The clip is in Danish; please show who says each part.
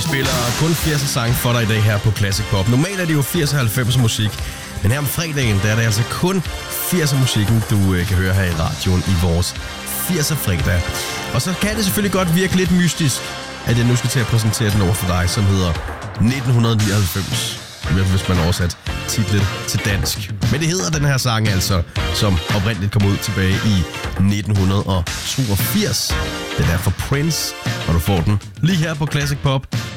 Speaker 1: spiller kun 80'er sange for dig i dag her på Classic Pop. Normalt er det jo 80'er og 90'er musik, men her om fredagen, der er det altså kun 80'er musikken, du kan høre her i radioen i vores 80'er fredag. Og så kan det selvfølgelig godt virke lidt mystisk, at jeg nu skal til at præsentere den over for dig, som hedder 1999. Hvis man oversat titlen til dansk. Men det hedder den her sang altså, som oprindeligt kom ud tilbage i 1982. Den er fra Prince, og du får den lige her på Classic Pop